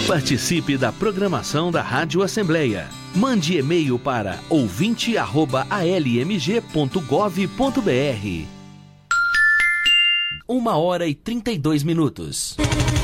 Participe da programação da Rádio Assembleia. Mande e-mail para ouvinte@almg.gov.br. 1h32.